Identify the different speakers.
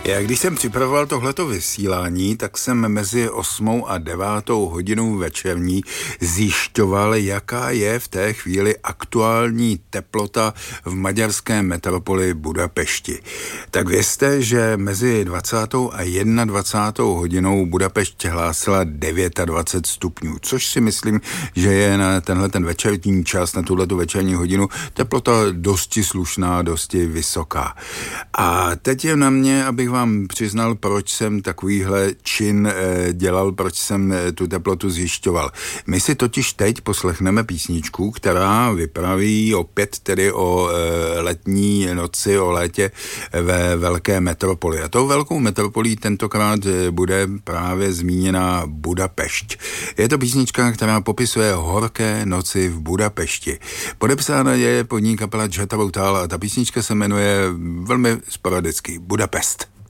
Speaker 1: Já když jsem připravoval tohleto vysílání, tak jsem mezi 8. a 9. hodinou večerní zjišťoval, jaká je v té chvíli aktuální teplota v maďarské metropoli Budapešti. Tak vězte, že mezi 20. a 21. hodinou Budapešť hlásila 29 stupňů, což si myslím, že je na tenhle ten večerní čas, na tuhletu večerní hodinu, teplota dosti slušná, dosti vysoká. A teď je na mě, abych vám přiznal, proč jsem takovýhle čin dělal, proč jsem tu teplotu zjišťoval. My si totiž teď poslechneme písničku, která vypraví opět tedy o letní noci, o létě ve velké metropoli. A tou velkou metropolí tentokrát bude právě zmíněná Budapešť. Je to písnička, která popisuje horké noci v Budapešti. Podepsána je pod ní kapela Jetta Bautal a ta písnička se jmenuje velmi sporadicky Budapest.